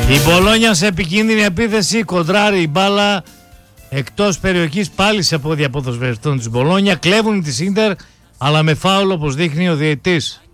Η Μπολόνια σε επικίνδυνη επίθεση, κοντράρει η μπάλα εκτός περιοχής πάλι σε πόδια ποδοσφαιριστών της Μπολόνια. Κλέβουν τη Ίντερ, αλλά με φάουλ όπως δείχνει ο διαιτητής.